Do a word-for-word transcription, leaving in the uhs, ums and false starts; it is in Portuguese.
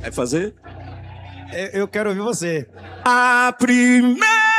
Vai fazer? Eu quero ouvir você. A primeira